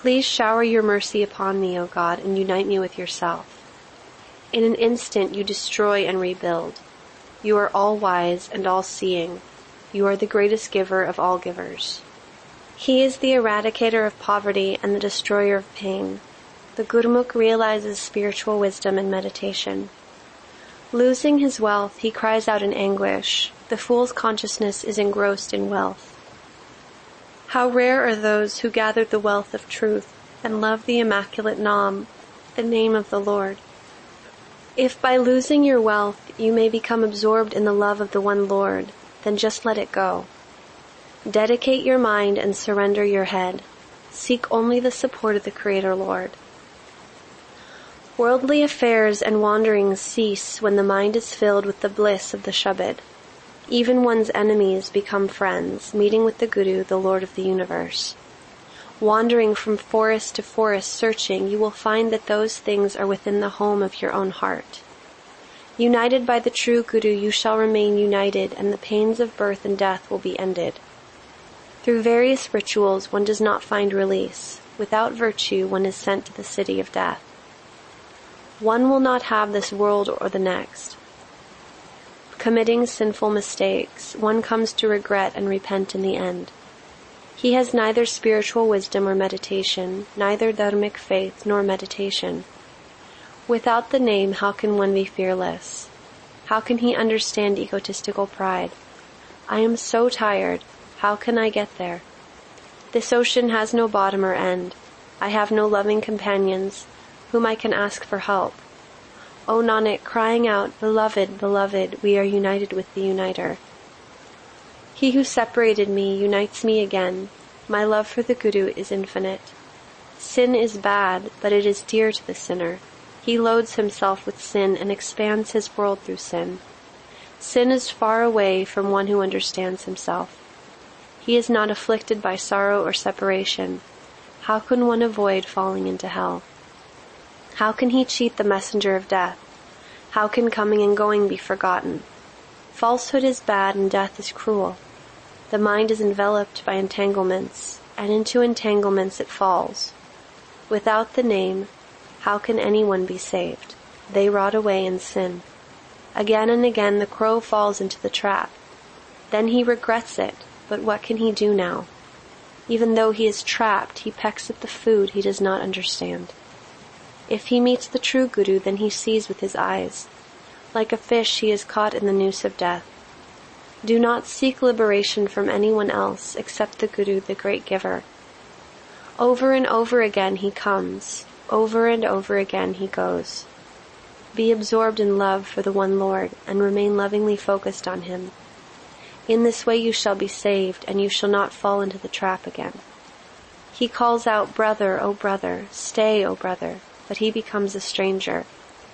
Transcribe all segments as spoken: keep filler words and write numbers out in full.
Please shower your mercy upon me, O God, and unite me with yourself. In an instant you destroy and rebuild. You are all-wise and all-seeing. You are the greatest giver of all givers. He is the eradicator of poverty and the destroyer of pain. The Gurmukh realizes spiritual wisdom and meditation. Losing his wealth, he cries out in anguish. The fool's consciousness is engrossed in wealth. How rare are those who gathered the wealth of truth and love the immaculate Nam, the name of the Lord. If by losing your wealth you may become absorbed in the love of the one Lord, then just let it go. Dedicate your mind and surrender your head. Seek only the support of the Creator Lord. Worldly affairs and wanderings cease when the mind is filled with the bliss of the Shabad. Even one's enemies become friends, meeting with the Guru, the Lord of the universe. Wandering from forest to forest searching, you will find that those things are within the home of your own heart. United by the true Guru, you shall remain united, and the pains of birth and death will be ended. Through various rituals, one does not find release. Without virtue, one is sent to the city of death. One will not have this world or the next. Committing sinful mistakes, one comes to regret and repent in the end. He has neither spiritual wisdom or meditation, neither dharmic faith nor meditation. Without the name, how can one be fearless? How can he understand egotistical pride? I am so tired. How can I get there? This ocean has no bottom or end. I have no loving companions whom I can ask for help. O Nanak, crying out, Beloved, beloved, we are united with the Uniter. He who separated me unites me again. My love for the Guru is infinite. Sin is bad, but it is dear to the sinner. He loads himself with sin and expands his world through sin. Sin is far away from one who understands himself. He is not afflicted by sorrow or separation. How can one avoid falling into hell? How can he cheat the messenger of death? How can coming and going be forgotten? Falsehood is bad and death is cruel. The mind is enveloped by entanglements, and into entanglements it falls. Without the name, how can anyone be saved? They rot away in sin. Again and again the crow falls into the trap. Then he regrets it, but what can he do now? Even though he is trapped, he pecks at the food he does not understand. If he meets the true Guru, then he sees with his eyes. Like a fish, he is caught in the noose of death. Do not seek liberation from anyone else except the Guru, the great giver. Over and over again he comes. Over and over again he goes. Be absorbed in love for the one Lord and remain lovingly focused on him. In this way you shall be saved, and you shall not fall into the trap again. He calls out, Brother, O brother, stay, O brother, but he becomes a stranger.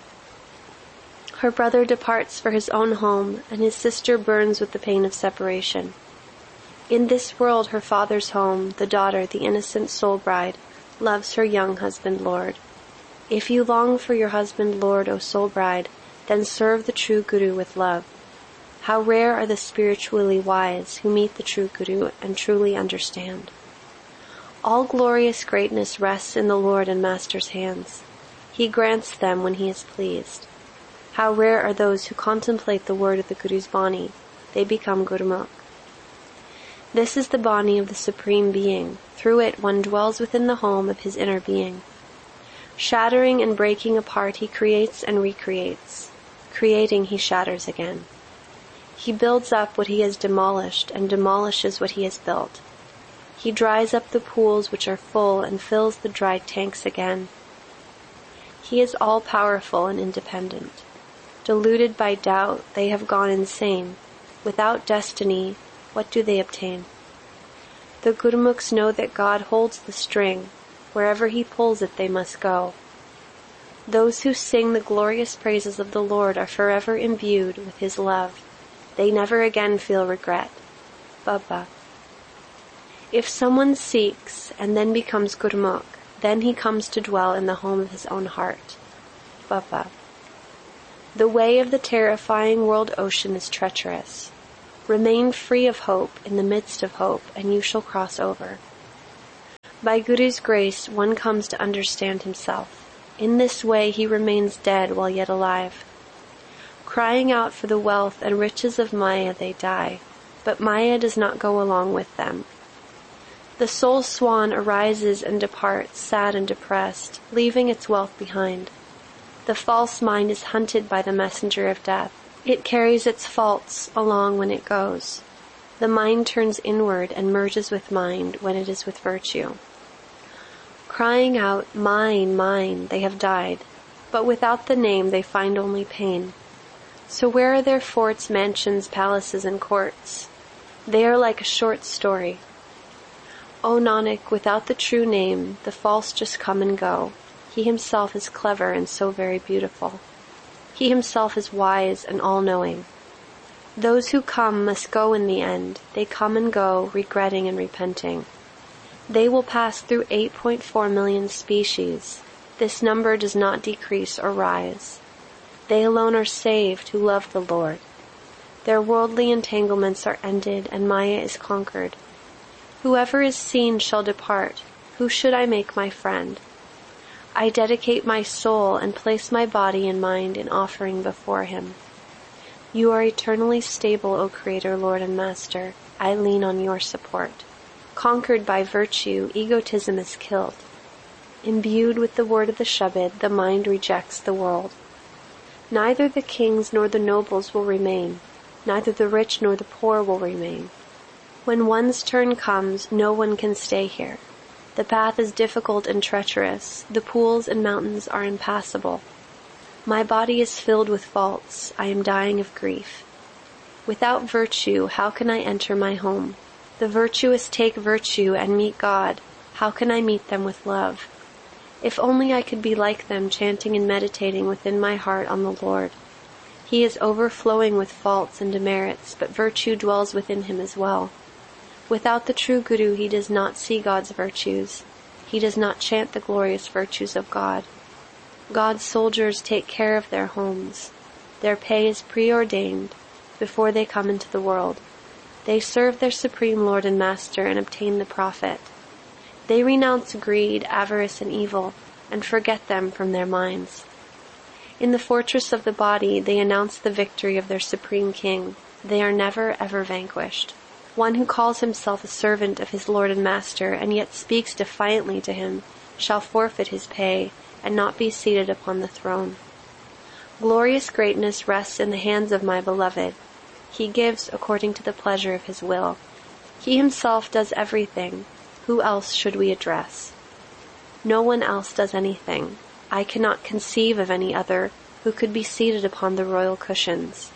Her brother departs for his own home, and his sister burns with the pain of separation. In this world, her father's home, the daughter, the innocent soul bride, loves her young husband Lord. If you long for your husband Lord, O soul bride, then serve the true Guru with love. How rare are the spiritually wise who meet the true Guru and truly understand. All glorious greatness rests in the Lord and Master's hands. He grants them when he is pleased. How rare are those who contemplate the word of the Guru's Bani. They become Gurmukh. This is the Bani of the Supreme Being. Through it one dwells within the home of his inner being. Shattering and breaking apart, he creates and recreates. Creating, he shatters again. He builds up what he has demolished and demolishes what he has built. He dries up the pools which are full and fills the dried tanks again. He is all-powerful and independent. Deluded by doubt, they have gone insane. Without destiny, what do they obtain? The Gurmukhs know that God holds the string. Wherever he pulls it, they must go. Those who sing the glorious praises of the Lord are forever imbued with his love. They never again feel regret. Baba. If someone seeks and then becomes Gurmukh, then he comes to dwell in the home of his own heart. Baba. The way of the terrifying world ocean is treacherous. Remain free of hope in the midst of hope, and you shall cross over. By Guru's grace, one comes to understand himself. In this way he remains dead while yet alive. Crying out for the wealth and riches of Maya, they die, but Maya does not go along with them. The soul swan arises and departs, sad and depressed, leaving its wealth behind. The false mind is hunted by the messenger of death. It carries its faults along when it goes. The mind turns inward and merges with mind when it is with virtue. Crying out, mine, mine, they have died, but without the name they find only pain. So where are their forts, mansions, palaces, and courts? They are like a short story. O Nanak, without the true name, the false just come and go. He himself is clever and so very beautiful. He himself is wise and all-knowing. Those who come must go in the end. They come and go, regretting and repenting. They will pass through eight point four million species. This number does not decrease or rise. They alone are saved who love the Lord. Their worldly entanglements are ended and Maya is conquered. Whoever is seen shall depart. Who should I make my friend? I dedicate my soul and place my body and mind in offering before him. You are eternally stable, O Creator, Lord and Master. I lean on your support. Conquered by virtue, egotism is killed. Imbued with the word of the Shabad, the mind rejects the world. Neither the kings nor the nobles will remain. Neither the rich nor the poor will remain. When one's turn comes, no one can stay here. The path is difficult and treacherous. The pools and mountains are impassable. My body is filled with faults. I am dying of grief. Without virtue, how can I enter my home? The virtuous take virtue and meet God. How can I meet them with love? If only I could be like them, chanting and meditating within my heart on the Lord. He is overflowing with faults and demerits, but virtue dwells within him as well. Without the true Guru, he does not see God's virtues. He does not chant the glorious virtues of God. God's soldiers take care of their homes. Their pay is preordained before they come into the world. They serve their Supreme Lord and Master and obtain the profit. They renounce greed, avarice, and evil, and forget them from their minds. In the fortress of the body, they announce the victory of their Supreme King. They are never, ever vanquished. One who calls himself a servant of his Lord and Master, and yet speaks defiantly to him, shall forfeit his pay, and not be seated upon the throne. Glorious greatness rests in the hands of my beloved. He gives according to the pleasure of his will. He himself does everything. Who else should we address? No one else does anything. I cannot conceive of any other who could be seated upon the royal cushions.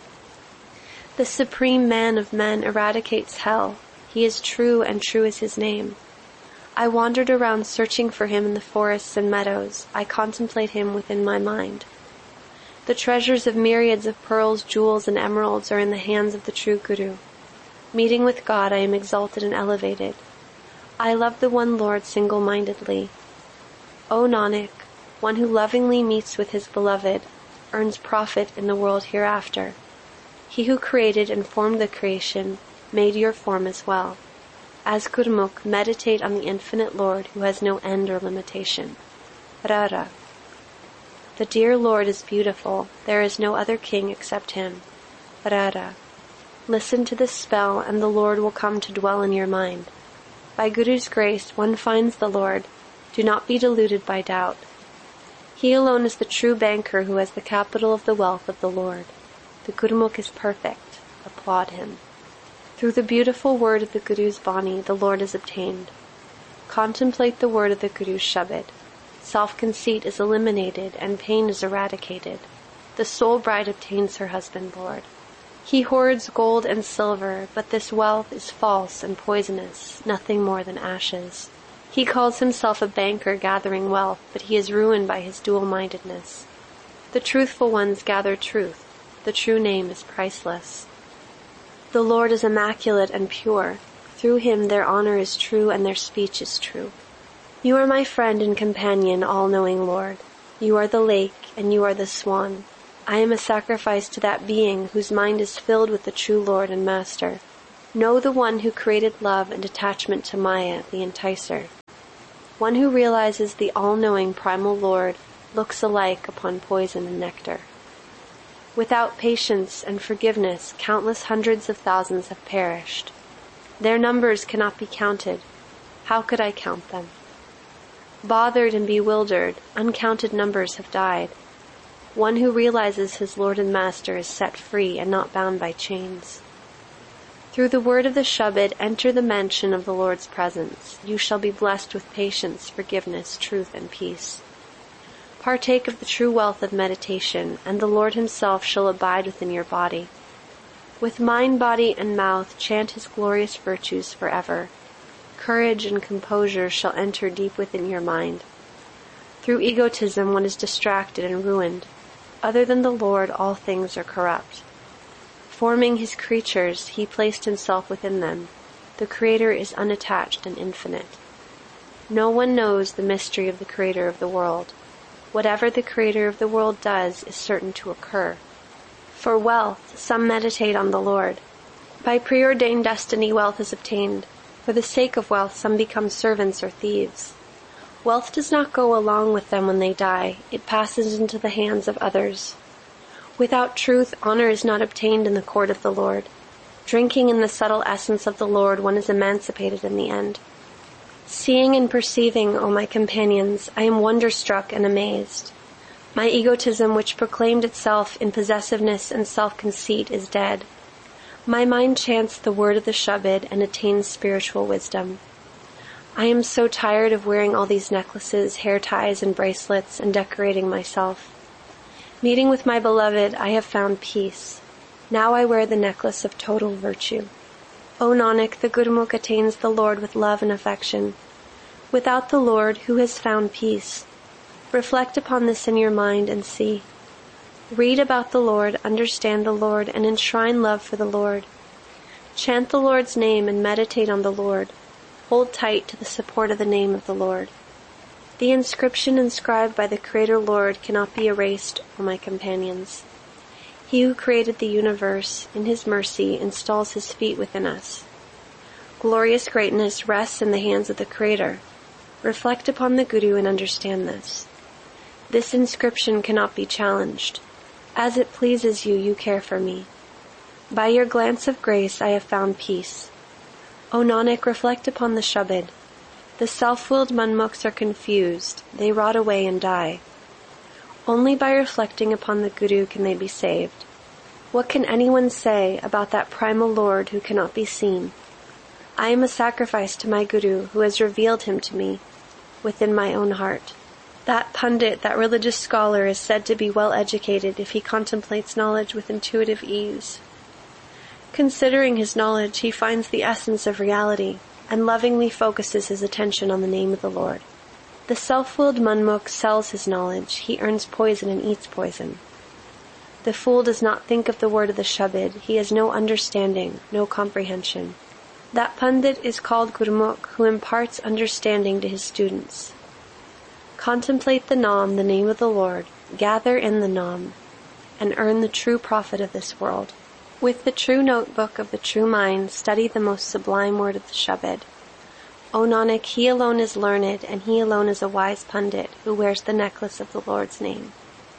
The supreme man of men eradicates hell. He is true, and true is his name. I wandered around searching for him in the forests and meadows. I contemplate him within my mind. The treasures of myriads of pearls, jewels, and emeralds are in the hands of the true Guru. Meeting with God, I am exalted and elevated. I love the one Lord single-mindedly. O Nanak, one who lovingly meets with his beloved earns profit in the world hereafter. He who created and formed the creation made your form as well. As Gurmukh, meditate on the infinite Lord who has no end or limitation. Rara. The dear Lord is beautiful. There is no other king except him. Rara. Listen to this spell and the Lord will come to dwell in your mind. By Guru's grace, one finds the Lord. Do not be deluded by doubt. He alone is the true banker who has the capital of the wealth of the Lord. The Gurmukh is perfect. Applaud him. Through the beautiful word of the Guru's Bani, the Lord is obtained. Contemplate the word of the Guru's Shabad. Self-conceit is eliminated and pain is eradicated. The soul bride obtains her husband, Lord. He hoards gold and silver, but this wealth is false and poisonous, nothing more than ashes. He calls himself a banker gathering wealth, but he is ruined by his dual-mindedness. The truthful ones gather truth. The true name is priceless. The Lord is immaculate and pure. Through him their honor is true and their speech is true. You are my friend and companion, all-knowing Lord. You are the lake and you are the swan. I am a sacrifice to that being whose mind is filled with the true Lord and Master. Know the one who created love and attachment to Maya, the enticer. One who realizes the all-knowing primal Lord looks alike upon poison and nectar. Without patience and forgiveness, countless hundreds of thousands have perished. Their numbers cannot be counted. How could I count them? Bothered and bewildered, uncounted numbers have died. One who realizes his Lord and Master is set free and not bound by chains. Through the word of the Shabad, enter the mansion of the Lord's presence. You shall be blessed with patience, forgiveness, truth, and peace. Partake of the true wealth of meditation, and the Lord himself shall abide within your body. With mind, body, and mouth, chant his glorious virtues forever. Courage and composure shall enter deep within your mind. Through egotism, one is distracted and ruined. Other than the Lord, all things are corrupt. Forming his creatures, he placed himself within them. The Creator is unattached and infinite. No one knows the mystery of the Creator of the world. Whatever the Creator of the world does is certain to occur. For wealth, some meditate on the Lord. By preordained destiny, wealth is obtained. For the sake of wealth, some become servants or thieves. Wealth does not go along with them when they die. It passes into the hands of others. Without truth, honor is not obtained in the court of the Lord. Drinking in the subtle essence of the Lord, one is emancipated in the end. Seeing and perceiving, O my companions, I am wonderstruck and amazed. My egotism, which proclaimed itself in possessiveness and self-conceit, is dead. My mind chants the word of the Shabad and attains spiritual wisdom. I am so tired of wearing all these necklaces, hair ties, and bracelets, and decorating myself. Meeting with my beloved, I have found peace. Now I wear the necklace of total virtue. O Nanak, the Gurmukh attains the Lord with love and affection. Without the Lord, who has found peace? Reflect upon this in your mind and see. Read about the Lord, understand the Lord, and enshrine love for the Lord. Chant the Lord's name and meditate on the Lord. Hold tight to the support of the name of the Lord. The inscription inscribed by the Creator Lord cannot be erased, O my companions. He who created the universe, in his mercy, installs his feet within us. Glorious greatness rests in the hands of the Creator. Reflect upon the Guru and understand this. This inscription cannot be challenged. As it pleases you, you care for me. By your glance of grace, I have found peace. O Nanak, reflect upon the Shabad. The self-willed manmukhs are confused. They rot away and die. Only by reflecting upon the Guru can they be saved. What can anyone say about that primal Lord who cannot be seen? I am a sacrifice to my Guru, who has revealed him to me within my own heart. That pundit, that religious scholar, is said to be well educated if he contemplates knowledge with intuitive ease. Considering his knowledge, he finds the essence of reality and lovingly focuses his attention on the name of the Lord. The self-willed manmukh sells his knowledge. He earns poison and eats poison. The fool does not think of the word of the Shabad. He has no understanding, no comprehension. That pundit is called Gurmukh, who imparts understanding to his students. Contemplate the Nam, the name of the Lord, gather in the Nam, and earn the true profit of this world. With the true notebook of the true mind, study the most sublime word of the Shabad. O Nanak, he alone is learned, and he alone is a wise pundit who wears the necklace of the Lord's name.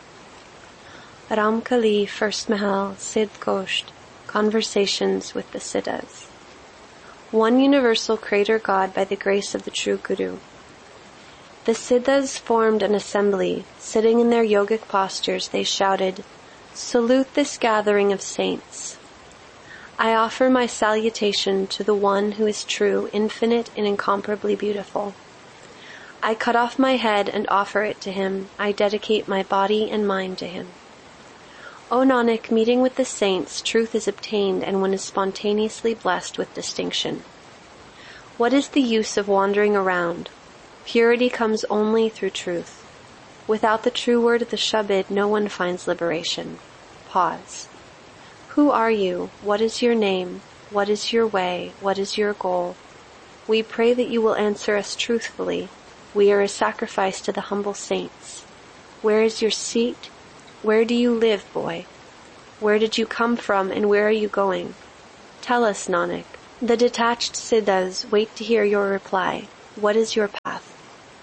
Ramkali, First Mahal, Siddh Gosht, Conversations with the Siddhas. One universal Creator God by the grace of the true Guru. The Siddhas formed an assembly. Sitting in their yogic postures, they shouted, "Salute this gathering of saints. I offer my salutation to the one who is true, infinite, and incomparably beautiful. I cut off my head and offer it to him. I dedicate my body and mind to him." O Nanak, meeting with the saints, truth is obtained and one is spontaneously blessed with distinction. What is the use of wandering around? Purity comes only through truth. Without the true word of the Shabad, no one finds liberation. Pause. Who are you? What is your name? What is your way? What is your goal? We pray that you will answer us truthfully. We are a sacrifice to the humble saints. Where is your seat? Where do you live, boy? Where did you come from and where are you going? Tell us, Nanak. The detached Siddhas wait to hear your reply. What is your path?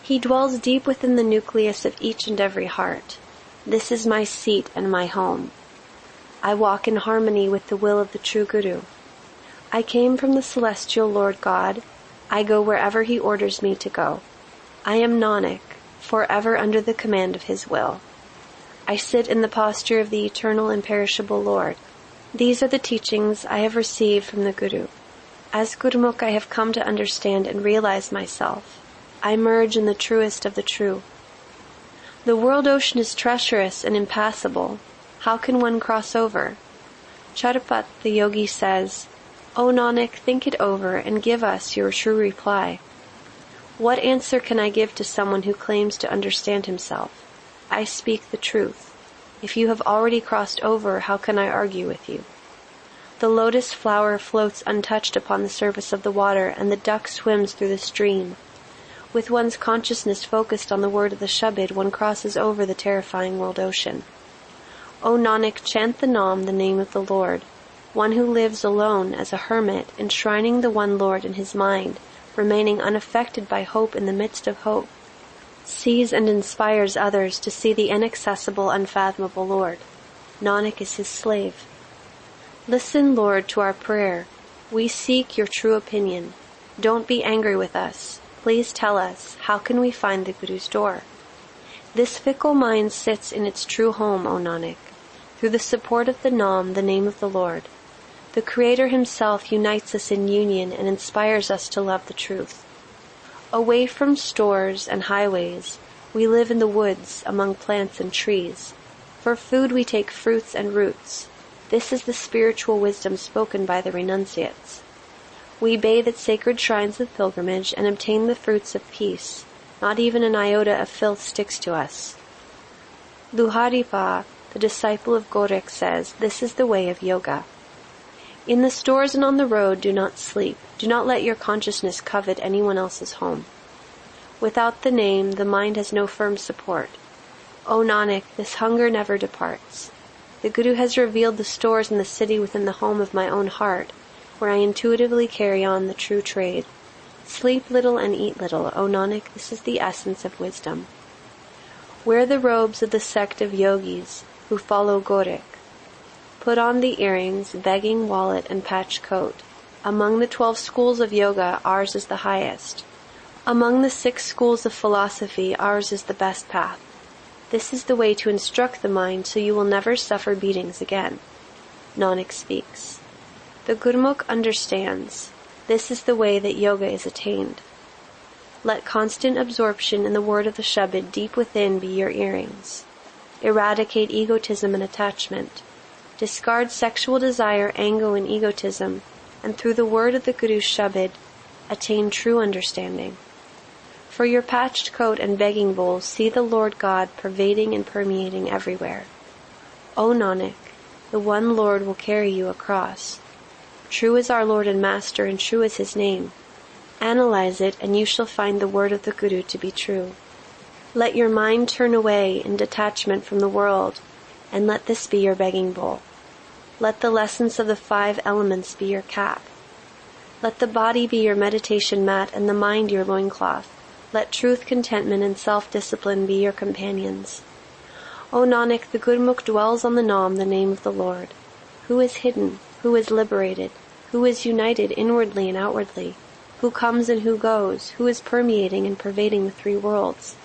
He dwells deep within the nucleus of each and every heart. This is my seat and my home. I walk in harmony with the will of the true Guru. I came from the celestial Lord God. I go wherever he orders me to go. I am Nanak, forever under the command of his will. I sit in the posture of the eternal imperishable Lord. These are the teachings I have received from the Guru. As Gurmukh, I have come to understand and realize myself. I merge in the truest of the true. The world ocean is treacherous and impassable. How can one cross over? Charapat the yogi says, O Nanak, think it over and give us your true reply. What answer can I give to someone who claims to understand himself? I speak the truth. If you have already crossed over, how can I argue with you? The lotus flower floats untouched upon the surface of the water, and the duck swims through the stream. With one's consciousness focused on the word of the Shabad, one crosses over the terrifying world ocean. O Nanak, chant the Nam, the name of the Lord, one who lives alone as a hermit, enshrining the one Lord in his mind, remaining unaffected by hope in the midst of hope, sees and inspires others to see the inaccessible, unfathomable Lord. Nanak is his slave. Listen, Lord, to our prayer. We seek your true opinion. Don't be angry with us. Please tell us, how can we find the Guru's door? This fickle mind sits in its true home, O Nanak, through the support of the Nam, the name of the Lord. The Creator himself unites us in union and inspires us to love the truth. Away from stores and highways, we live in the woods among plants and trees. For food we take fruits and roots. This is the spiritual wisdom spoken by the renunciates. We bathe at sacred shrines of pilgrimage and obtain the fruits of peace. Not even an iota of filth sticks to us. Luharipa, the disciple of Gorakh, says, this is the way of yoga. In the stores and on the road, do not sleep. Do not let your consciousness covet anyone else's home. Without the name, the mind has no firm support. O Nanak, this hunger never departs. The Guru has revealed the stores in the city within the home of my own heart, where I intuitively carry on the true trade. Sleep little and eat little, O Nanak, this is the essence of wisdom. Wear the robes of the sect of yogis who follow Gorakh. Put on the earrings, begging wallet, and patched coat. Among the twelve schools of yoga, ours is the highest. Among the six schools of philosophy, ours is the best path. This is the way to instruct the mind so you will never suffer beatings again. Nanak speaks. The Gurmukh understands. This is the way that yoga is attained. Let constant absorption in the word of the Shabad deep within be your earrings. Eradicate egotism and attachment. Discard sexual desire, anger, and egotism, and through the word of the Guru's Shabad, attain true understanding. For your patched coat and begging bowl, see the Lord God pervading and permeating everywhere. O Nanak, the one Lord will carry you across. True is our Lord and Master, and true is his name. Analyze it, and you shall find the word of the Guru to be true. Let your mind turn away in detachment from the world, and let this be your begging bowl. Let the lessons of the five elements be your cap. Let the body be your meditation mat, and the mind your loincloth. Let truth, contentment, and self-discipline be your companions. O Nanak, the Gurmukh dwells on the Nam, the name of the Lord. Who is hidden? Who is liberated? Who is united inwardly and outwardly? Who comes and who goes? Who is permeating and pervading the three worlds?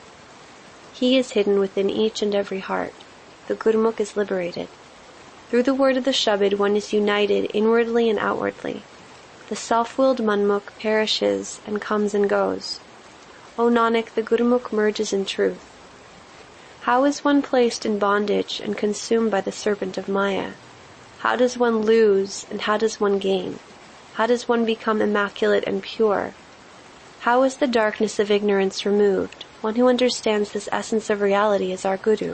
He is hidden within each and every heart. The Gurmukh is liberated. Through the word of the Shabad, one is united inwardly and outwardly. The self-willed Manmukh perishes and comes and goes. O Nanak, the Gurmukh merges in truth. How is one placed in bondage and consumed by the serpent of Maya? How does one lose and how does one gain? How does one become immaculate and pure? How is the darkness of ignorance removed? One who understands this essence of reality is our Guru.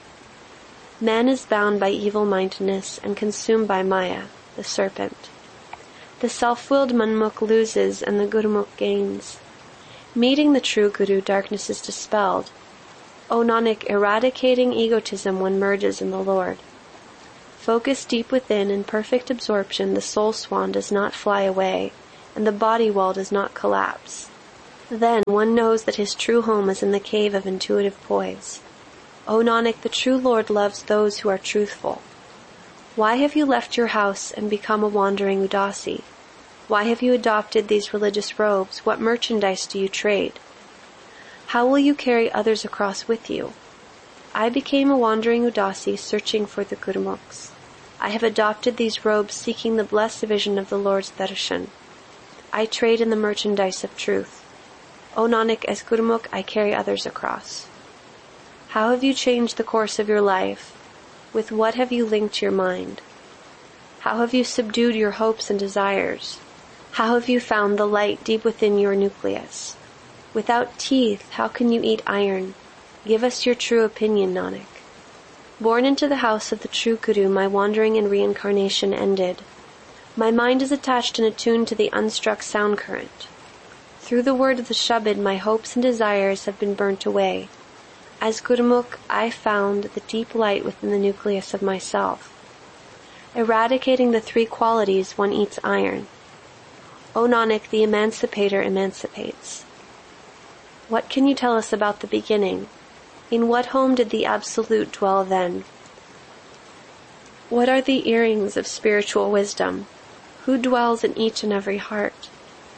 Man is bound by evil-mindedness and consumed by Maya, the serpent. The self-willed Manmukh loses and the Gurmukh gains. Meeting the true Guru, darkness is dispelled. O Nanak, eradicating egotism, one merges in the Lord. Focused deep within in perfect absorption, the soul swan does not fly away, and the body wall does not collapse. Then one knows that his true home is in the cave of intuitive poise. O Nanak, the true Lord loves those who are truthful. Why have you left your house and become a wandering Udasi? Why have you adopted these religious robes? What merchandise do you trade? How will you carry others across with you? I became a wandering Udasi searching for the Gurmukhs. I have adopted these robes seeking the blessed vision of the Lord's darshan. I trade in the merchandise of truth. O Nanak, as Gurmukh, I carry others across. How have you changed the course of your life? With what have you linked your mind? How have you subdued your hopes and desires? How have you found the light deep within your nucleus? Without teeth, how can you eat iron? Give us your true opinion, Nanak. Born into the house of the true Guru, my wandering and reincarnation ended. My mind is attached and attuned to the unstruck sound current. Through the word of the Shabad, my hopes and desires have been burnt away. As Gurmukh, I found the deep light within the nucleus of myself. Eradicating the three qualities, one eats iron. O Nanak, the emancipator emancipates. What can you tell us about the beginning? In what home did the Absolute dwell then? What are the earrings of spiritual wisdom? Who dwells in each and every heart?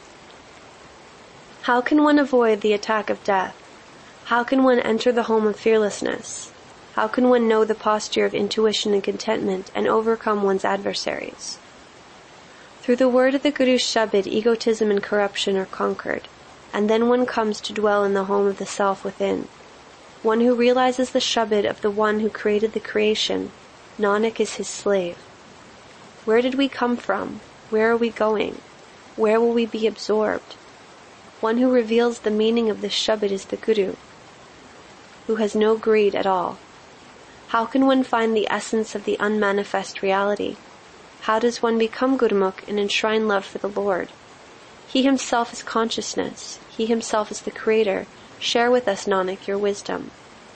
How can one avoid the attack of death? How can one enter the home of fearlessness? How can one know the posture of intuition and contentment and overcome one's adversaries? Through the word of the Guru's Shabad, egotism and corruption are conquered, and then one comes to dwell in the home of the self within. One who realizes the Shabad of the one who created the creation, Nanak is his slave. Where did we come from? Where are we going? Where will we be absorbed? One who reveals the meaning of this Shabad is the Guru, who has no greed at all. How can one find the essence of the unmanifest reality? How does one become Gurmukh and enshrine love for the Lord? He himself is consciousness. He himself is the creator. Share with us, Nanak, your wisdom.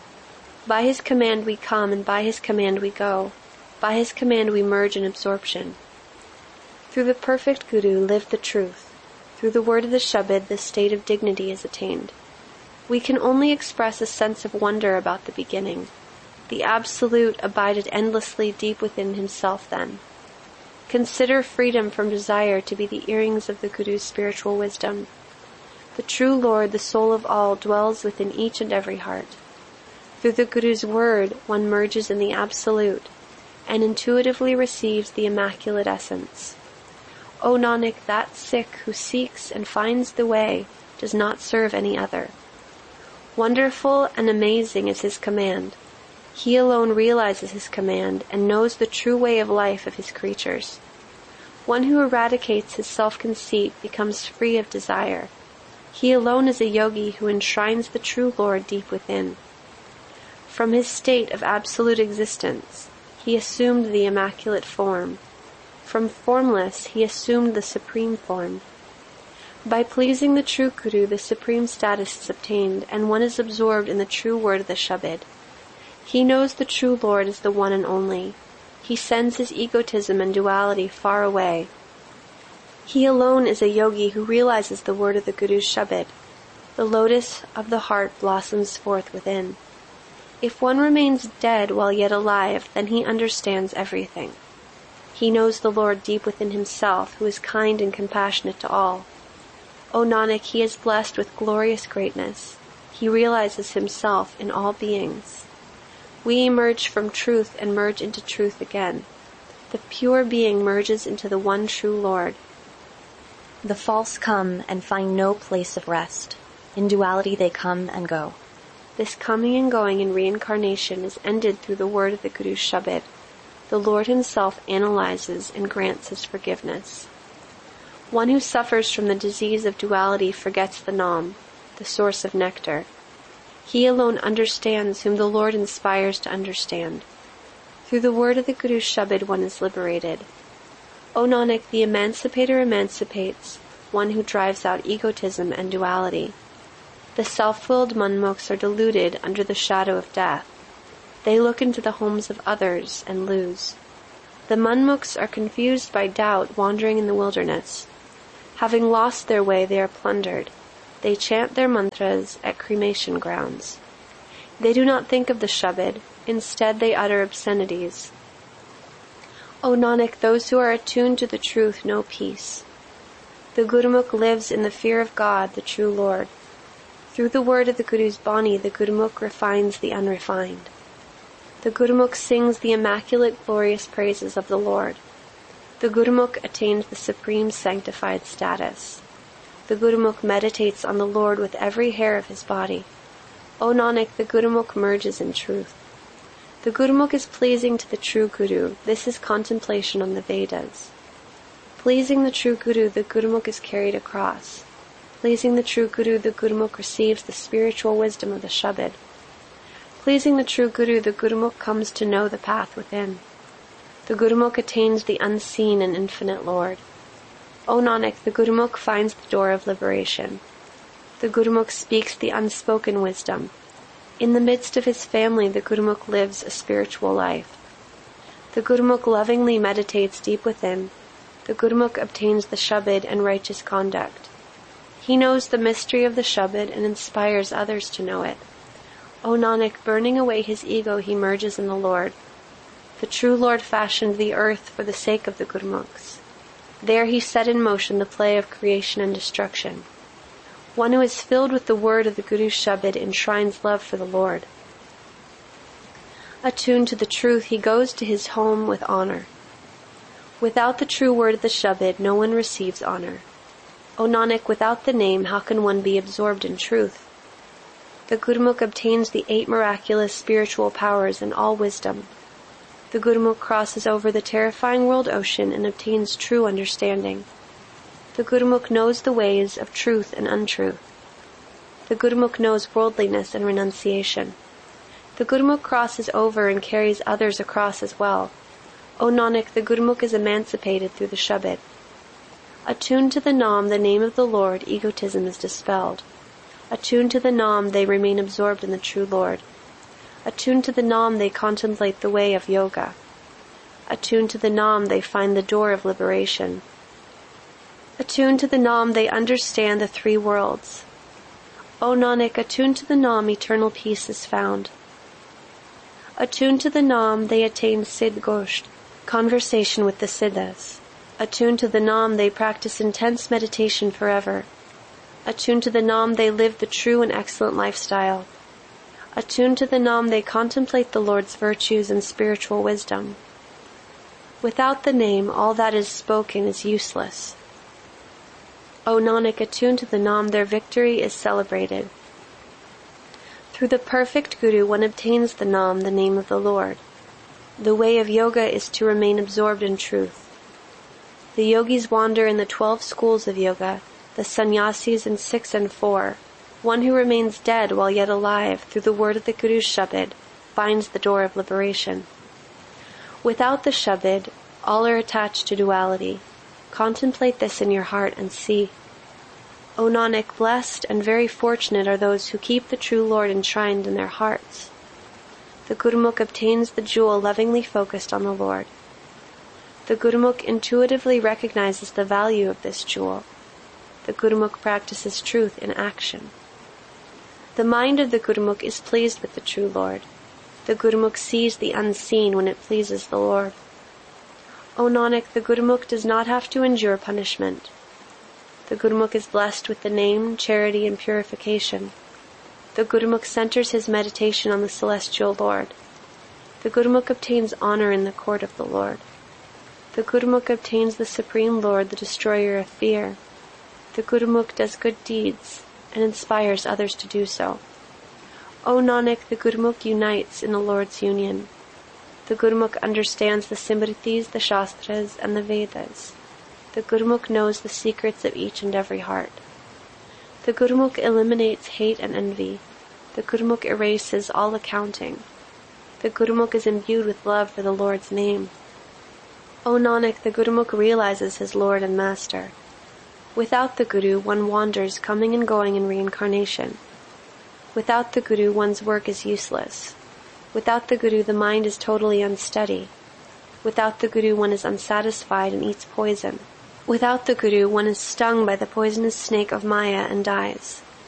By his command we come, and by his command we go. By his command we merge in absorption. Through the perfect Guru live the truth. Through the word of the Shabad, the state of dignity is attained. We can only express a sense of wonder about the beginning. The Absolute abided endlessly deep within himself then. Consider freedom from desire to be the earrings of the Guru's spiritual wisdom. The true Lord, the soul of all, dwells within each and every heart. Through the Guru's word, one merges in the Absolute and intuitively receives the immaculate essence. O Nanak, that Sikh who seeks and finds the way does not serve any other. Wonderful and amazing is his command. He alone realizes his command and knows the true way of life of his creatures. One who eradicates his self-conceit becomes free of desire. He alone is a yogi who enshrines the true Lord deep within. From his state of absolute existence, he assumed the immaculate form. From formless, he assumed the supreme form. By pleasing the true Guru, the supreme status is obtained, and one is absorbed in the true word of the Shabad. He knows the true Lord is the one and only. He sends his egotism and duality far away. He alone is a yogi who realizes the word of the Guru's Shabad. The lotus of the heart blossoms forth within. If one remains dead while yet alive, then he understands everything. He knows the Lord deep within himself, who is kind and compassionate to all. O Nanak, he is blessed with glorious greatness. He realizes himself in all beings. We emerge from truth and merge into truth again. The pure being merges into the one true Lord. The false come and find no place of rest. In duality they come and go. This coming and going in reincarnation is ended through the word of the Guru's Shabad. The Lord himself analyzes and grants his forgiveness. One who suffers from the disease of duality forgets the Nam, the source of nectar. He alone understands whom the Lord inspires to understand. Through the word of the Guru's Shabad one is liberated. O Nanak, the emancipator emancipates, one who drives out egotism and duality. The self-willed manmukhs are deluded under the shadow of death. They look into the homes of others and lose. The manmukhs are confused by doubt, wandering in the wilderness. Having lost their way, they are plundered. They chant their mantras at cremation grounds. They do not think of the Shabad. Instead, they utter obscenities. O Nanak, those who are attuned to the truth know peace. The Gurumukh lives in the fear of God, the true Lord. Through the word of the Guru's Bani, the Gurumukh refines the unrefined. The Gurumukh sings the immaculate, glorious praises of the Lord. The Gurumukh attains the supreme sanctified status. The Gurumukh meditates on the Lord with every hair of his body. O Nanak, the Gurumukh merges in truth. The Gurumukh is pleasing to the true Guru. This is contemplation on the Vedas. Pleasing the true Guru, the Gurumukh is carried across. Pleasing the true Guru, the Gurumukh receives the spiritual wisdom of the Shabad. Pleasing the true Guru, the Gurumukh comes to know the path within. The Gurumukh attains the unseen and infinite Lord. O Nanak, the Gurumukh finds the door of liberation. The Gurumukh speaks the unspoken wisdom. In the midst of his family, the Gurumukh lives a spiritual life. The Gurumukh lovingly meditates deep within. The Gurumukh obtains the Shabad and righteous conduct. He knows the mystery of the Shabad and inspires others to know it. O Nanak, burning away his ego, he merges in the Lord. The true Lord fashioned the earth for the sake of the Gurumukhs. There he set in motion the play of creation and destruction. One who is filled with the word of the Guru's Shabad enshrines love for the Lord. Attuned to the truth, he goes to his home with honor. Without the true word of the Shabad, no one receives honor. O Nanak, without the name, how can one be absorbed in truth? The Gurumukh obtains the eight miraculous spiritual powers and all wisdom. The Gurumukh crosses over the terrifying world ocean and obtains true understanding. The Gurumukh knows the ways of truth and untruth. The Gurumukh knows worldliness and renunciation. The Gurumukh crosses over and carries others across as well. O Nanak, the Gurumukh is emancipated through the Shabad. Attuned to the Nam, the name of the Lord, egotism is dispelled. Attuned to the Nam, they remain absorbed in the true Lord. Attuned to the Nam, they contemplate the way of yoga. Attuned to the Nam, they find the door of liberation. Attuned to the Nam, they understand the three worlds. O Nanak, attuned to the Nam, eternal peace is found. Attuned to the Nam, they attain Siddh Gosht, conversation with the Siddhas. Attuned to the Nam, they practice intense meditation forever. Attuned to the Nam, they live the true and excellent lifestyle. Attuned to the Nam, they contemplate the Lord's virtues and spiritual wisdom. Without the name, all that is spoken is useless. O Nanak, attuned to the Nam, their victory is celebrated. Through the perfect Guru, one obtains the Nam, the name of the Lord. The way of yoga is to remain absorbed in truth. The yogis wander in the twelve schools of yoga, the sannyasis in six and four. One who remains dead while yet alive through the word of the Guru's Shabad finds the door of liberation. Without the Shabad, all are attached to duality. Contemplate this in your heart and see. O Nanak, blessed and very fortunate are those who keep the true Lord enshrined in their hearts. The Gurumukh obtains the jewel lovingly focused on the Lord. The Gurumukh intuitively recognizes the value of this jewel. The Gurumukh practices truth in action. The mind of the Gurumukh is pleased with the true Lord. The Gurumukh sees the unseen when it pleases the Lord. O Nanak, the Gurumukh does not have to endure punishment. The Gurumukh is blessed with the name, charity, and purification. The Gurumukh centers his meditation on the celestial Lord. The Gurumukh obtains honor in the court of the Lord. The Gurumukh obtains the Supreme Lord, the destroyer of fear. The Gurumukh does good deeds and inspires others to do so. O Nanak, the Gurumukh unites in the Lord's union. The Gurumukh understands the Simritis, the Shastras, and the Vedas. The Gurumukh knows the secrets of each and every heart. The Gurumukh eliminates hate and envy. The Gurumukh erases all accounting. The Gurumukh is imbued with love for the Lord's name. O Nanak, the Gurumukh realizes his Lord and Master. Without the Guru, one wanders, coming and going in reincarnation. Without the Guru, one's work is useless. Without the Guru, the mind is totally unsteady. Without the Guru, one is unsatisfied and eats poison. Without the Guru, one is stung by the poisonous snake of Maya and dies.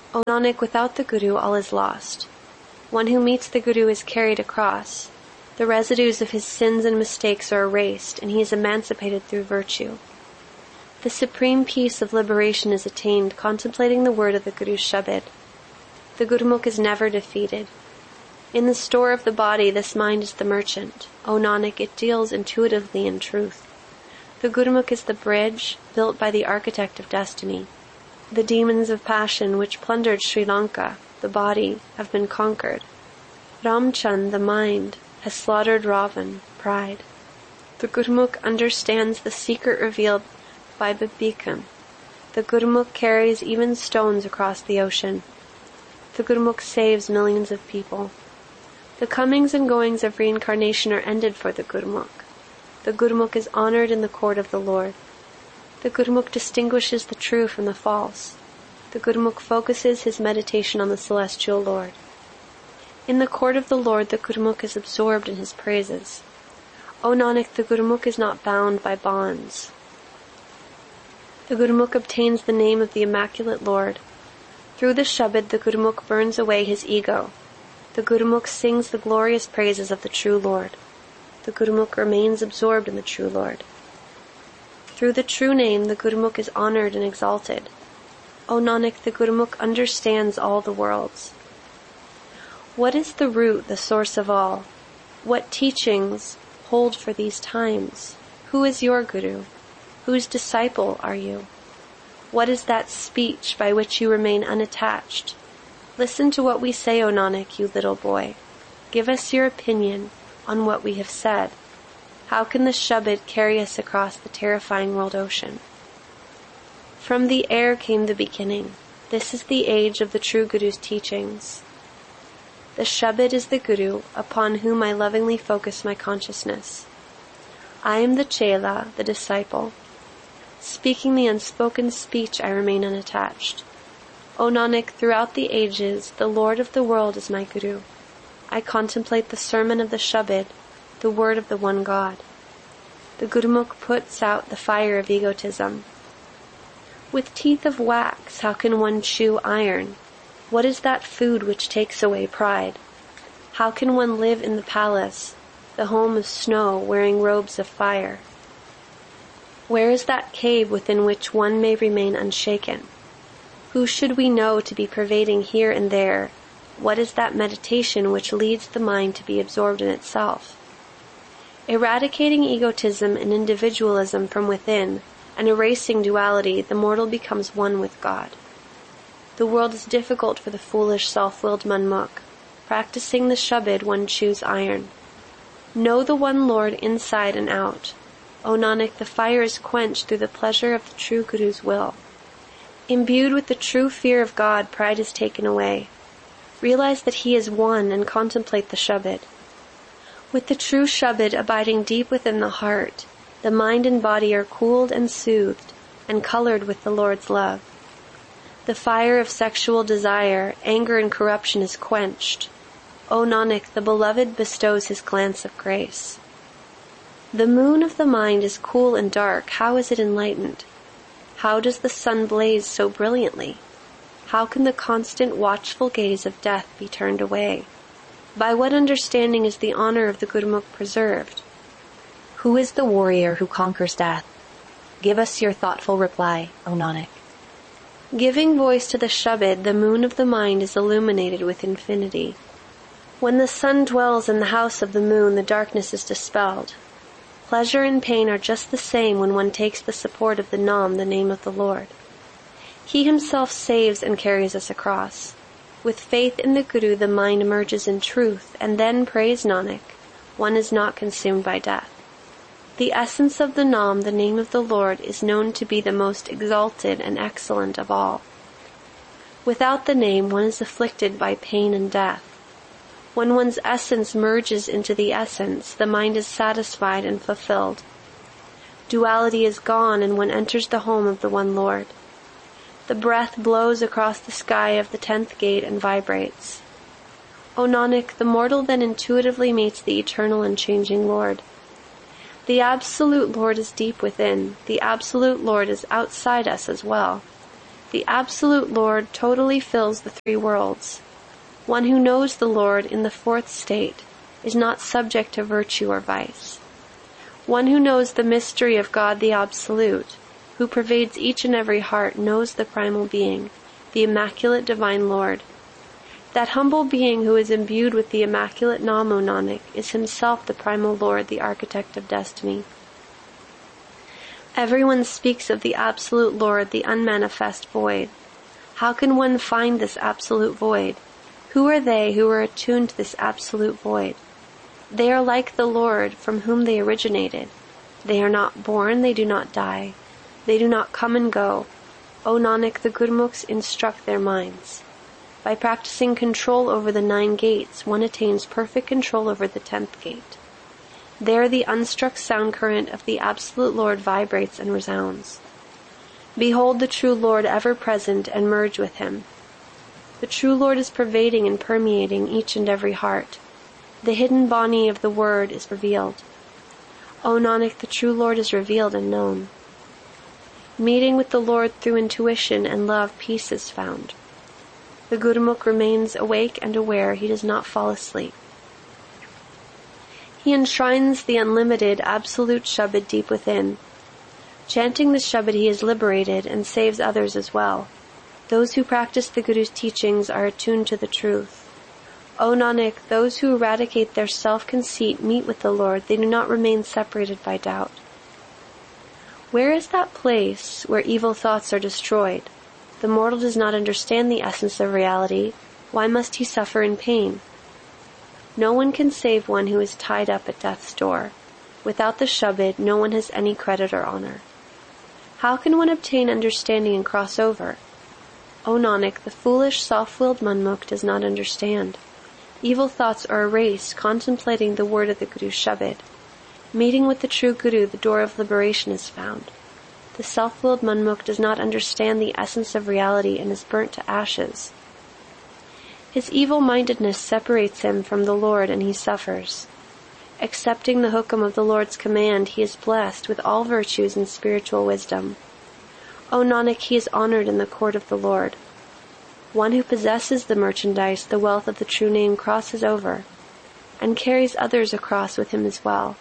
O Nanak, without the Guru all is lost. One who meets the Guru is carried across. The residues of his sins and mistakes are erased, and he is emancipated through virtue. The supreme peace of liberation is attained contemplating the word of the Guru's Shabad. The Gurmukh is never defeated. In the store of the body, this mind is the merchant. O Nanak, it deals intuitively in truth. The Gurmukh is the bridge built by the architect of destiny. The demons of passion which plundered Sri Lanka, the body, have been conquered. Ramchand, the mind, has slaughtered Ravan, pride. The Gurmukh understands the secret revealed by Bibikam. The Gurmukh carries even stones across the ocean. The Gurmukh saves millions of people. The comings and goings of reincarnation are ended for the Gurmukh. The Gurmukh is honored in the court of the Lord. The Gurmukh distinguishes the true from the false. The Gurmukh focuses his meditation on the celestial Lord. In the court of the Lord, the Gurmukh is absorbed in his praises. O Nanak, the Gurmukh is not bound by bonds. The Gurmukh obtains the name of the Immaculate Lord. Through the Shabad, the Gurmukh burns away his ego. The Gurmukh sings the glorious praises of the true Lord. The Gurmukh remains absorbed in the true Lord. Through the true name, the Gurmukh is honored and exalted. O Nanak, the Gurmukh understands all the worlds. What is the root, the source of all? What teachings hold for these times? Who is your Guru? Whose disciple are you? What is that speech by which you remain unattached? Listen to what we say, O Nanak, you little boy. Give us your opinion on what we have said. How can the Shabad carry us across the terrifying world ocean? From the air came the beginning. This is the age of the true Guru's teachings. The Shabad is the Guru upon whom I lovingly focus my consciousness. I am the Chela, the disciple. Speaking the unspoken speech, I remain unattached. O Nanak, throughout the ages, the Lord of the world is my Guru. I contemplate the sermon of the Shabad, the word of the one God. The Gurmukh puts out the fire of egotism. With teeth of wax, how can one chew iron? What is that food which takes away pride? How can one live in the palace, the home of snow, wearing robes of fire? Where is that cave within which one may remain unshaken? Who should we know to be pervading here and there? What is that meditation which leads the mind to be absorbed in itself? Eradicating egotism and individualism from within, and erasing duality, the mortal becomes one with God. The world is difficult for the foolish, self-willed manmukh. Practicing the Shabad, one chews iron. Know the one Lord inside and out. O Nanak, the fire is quenched through the pleasure of the true Guru's will. Imbued with the true fear of God, pride is taken away. Realize that He is one and contemplate the Shabad. With the true Shabad abiding deep within the heart, the mind and body are cooled and soothed and colored with the Lord's love. The fire of sexual desire, anger and corruption is quenched. O Nanak, the Beloved bestows His glance of grace. The moon of the mind is cool and dark. How is it enlightened? How does the sun blaze so brilliantly? How can the constant watchful gaze of death be turned away? By what understanding is the honor of the Gurmukh preserved? Who is the warrior who conquers death? Give us your thoughtful reply, O Nanak. Giving voice to the Shabad, the moon of the mind is illuminated with infinity. When the sun dwells in the house of the moon, the darkness is dispelled. Pleasure and pain are just the same when one takes the support of the Nam, the name of the Lord. He Himself saves and carries us across. With faith in the Guru, the mind emerges in truth, and then, praise Nanak, one is not consumed by death. The essence of the Nam, the name of the Lord, is known to be the most exalted and excellent of all. Without the name, one is afflicted by pain and death. When one's essence merges into the essence, the mind is satisfied and fulfilled. Duality is gone, and one enters the home of the one Lord. The breath blows across the sky of the tenth gate and vibrates. O Nanak, the mortal then intuitively meets the eternal and changing Lord. The Absolute Lord is deep within. The Absolute Lord is outside us as well. The absolute Lord totally fills the three worlds. One who knows the Lord in the fourth state is not subject to virtue or vice. One who knows the mystery of God the Absolute, who pervades each and every heart, knows the primal being, the immaculate divine Lord. That humble being who is imbued with the immaculate Namo Nanak is himself the primal Lord, the architect of destiny. Everyone speaks of the absolute Lord, the unmanifest void. How can one find this absolute void? Who are they who are attuned to this absolute void? They are like the Lord from whom they originated. They are not born, they do not die. They do not come and go. O Nanak, the Gurmukhs instruct their minds. By practicing control over the nine gates, one attains perfect control over the tenth gate. There the unstruck sound current of the Absolute Lord vibrates and resounds. Behold the true Lord ever present and merge with him. The true Lord is pervading and permeating each and every heart. The hidden body of the Word is revealed. O Nanak, the true Lord is revealed and known. Meeting with the Lord through intuition and love, peace is found. The Gurmukh remains awake and aware, he does not fall asleep. He enshrines the unlimited, absolute Shabad deep within. Chanting the Shabad he is liberated and saves others as well. Those who practice the Guru's teachings are attuned to the truth. O Nanak, those who eradicate their self-conceit meet with the Lord, they do not remain separated by doubt. Where is that place where evil thoughts are destroyed? The mortal does not understand the essence of reality. Why must he suffer in pain? No one can save one who is tied up at death's door. Without the Shabad, no one has any credit or honor. How can one obtain understanding and cross over? O Nanak, the foolish, self-willed Manmukh does not understand. Evil thoughts are erased, contemplating the word of the Guru's Shabad. Meeting with the true Guru, the door of liberation is found. The self-willed Manmukh does not understand the essence of reality and is burnt to ashes. His evil-mindedness separates him from the Lord and he suffers. Accepting the hukam of the Lord's command, he is blessed with all virtues and spiritual wisdom. O Nanak, he is honored in the court of the Lord. One who possesses the merchandise, the wealth of the true name, crosses over, and carries others across with him as well.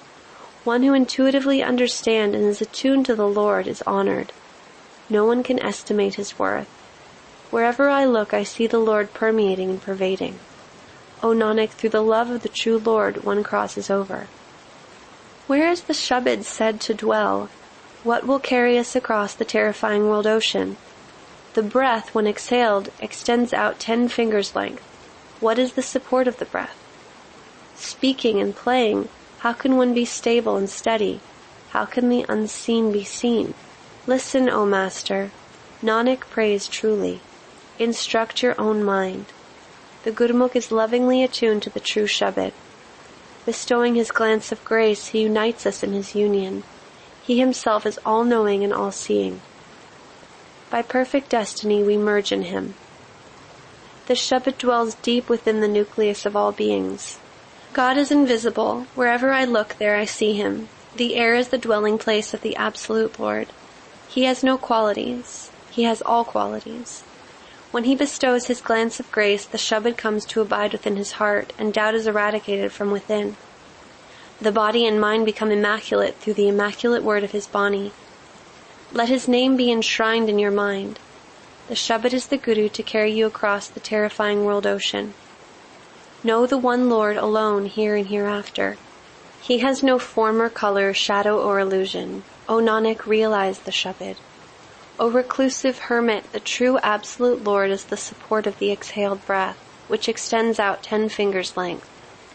One who intuitively understands and is attuned to the Lord is honored. No one can estimate his worth. Wherever I look, I see the Lord permeating and pervading. O Nanak, through the love of the true Lord, one crosses over. Where is the Shabad said to dwell? What will carry us across the terrifying world ocean? The breath, when exhaled, extends out ten fingers' length. What is the support of the breath? Speaking and playing, how can one be stable and steady? How can the unseen be seen? Listen, O Master. Nanak prays truly. Instruct your own mind. The Gurmukh is lovingly attuned to the true Shabad. Bestowing his glance of grace, he unites us in his union. He himself is all-knowing and all-seeing. By perfect destiny, we merge in him. The Shabad dwells deep within the nucleus of all beings. God is invisible. Wherever I look, there I see him. The air is the dwelling place of the Absolute Lord. He has no qualities. He has all qualities. When he bestows his glance of grace, the Shabad comes to abide within his heart, and doubt is eradicated from within. The body and mind become immaculate through the immaculate word of his Bani. Let his name be enshrined in your mind. The Shabad is the Guru to carry you across the terrifying world ocean. Know the one Lord alone here and hereafter. He has no form or color, shadow or illusion. O Nanak, realize the Shabad. O reclusive hermit, the true Absolute Lord is the support of the exhaled breath, which extends out ten fingers' length.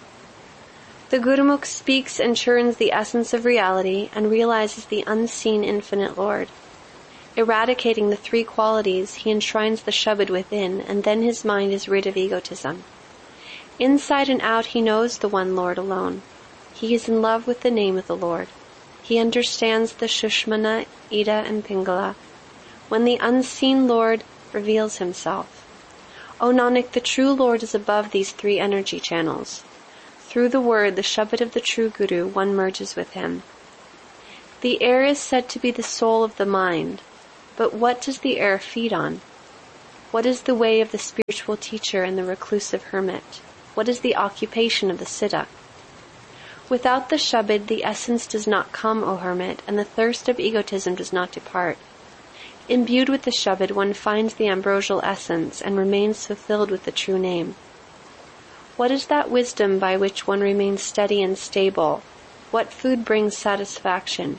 The Gurmukh speaks and churns the essence of reality and realizes the unseen infinite Lord. Eradicating the three qualities, he enshrines the Shabad within, and then his mind is rid of egotism. Inside and out he knows the one Lord alone. He is in love with the name of the Lord. He understands the Shushmana, Ida, and Pingala, when the unseen Lord reveals himself. O Nanak, the true Lord is above these three energy channels. Through the word, the Shabad of the true Guru, one merges with him. The air is said to be the soul of the mind. But what does the air feed on? What is the way of the spiritual teacher and the reclusive hermit? What is the occupation of the siddha? Without the Shabad, the essence does not come, O hermit, and the thirst of egotism does not depart. Imbued with the Shabad, one finds the ambrosial essence and remains fulfilled with the true name. What is that wisdom by which one remains steady and stable? What food brings satisfaction?